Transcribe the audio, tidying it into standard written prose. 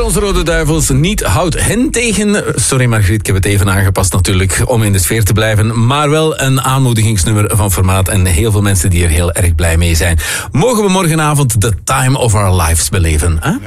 onze Rode Duivels. Niet houdt hen tegen. Sorry Margriet, ik heb het even aangepast natuurlijk om in de sfeer te blijven. Maar wel een aanmoedigingsnummer van formaat en heel veel mensen die er heel erg blij mee zijn. Mogen we morgenavond the time of our lives beleven? Hè?